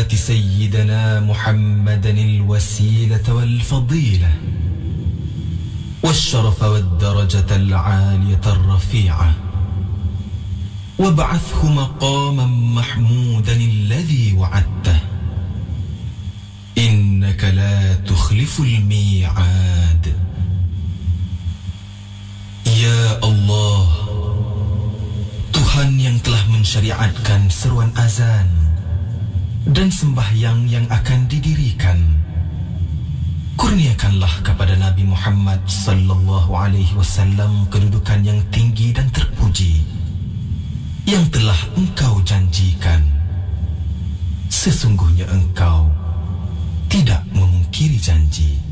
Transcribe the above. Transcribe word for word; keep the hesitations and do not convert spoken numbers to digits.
آت سيدنا محمدا الوسيلة والفضيلة والشرف والدرجة العالية الرفيعة وابعثه مقاما محمودا الذي وعدته إنك لا تخلف الميعاد. Ya Allah, Tuhan yang telah mensyariatkan seruan azan dan sembahyang yang akan didirikan, kurniakanlah kepada Nabi Muhammad sallallahu alaihi wasallam kedudukan yang tinggi dan terpuji yang telah engkau janjikan. Sesungguhnya engkau tidak memungkiri janji.